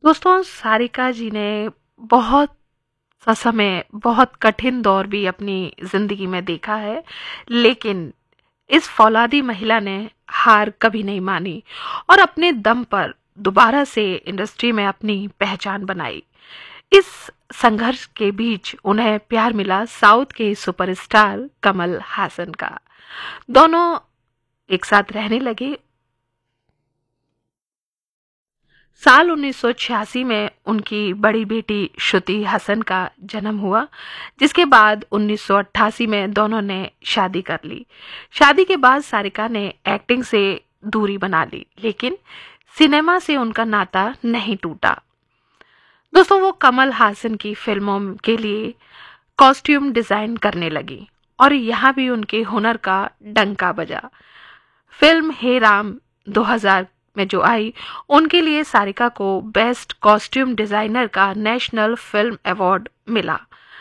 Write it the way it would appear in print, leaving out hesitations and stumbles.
दोस्तों, सारिका जी ने बहुत सा समय, बहुत कठिन दौर भी अपनी ज़िंदगी में देखा है, लेकिन इस फौलादी महिला ने हार कभी नहीं मानी और अपने दम पर दोबारा से इंडस्ट्री में अपनी पहचान बनाई। इस संघर्ष के बीच उन्हें प्यार मिला साउथ के सुपरस्टार कमल हासन का। दोनों एक साथ रहने लगे। साल 1986 में उनकी बड़ी बेटी श्रुति हसन का जन्म हुआ, जिसके बाद 1988 में दोनों ने शादी कर ली। शादी के बाद सारिका ने एक्टिंग से दूरी बना ली, लेकिन सिनेमा से उनका नाता नहीं टूटा। दोस्तों, वो कमल हासन की फिल्मों के लिए कॉस्ट्यूम डिजाइन करने लगी और यहाँ भी उनके हुनर का डंका बजा। फिल्म हे राम 2000 में जो आई, उनके लिए सारिका को बेस्ट कॉस्ट्यूम डिजाइनर का नेशनल फिल्म अवार्ड मिला।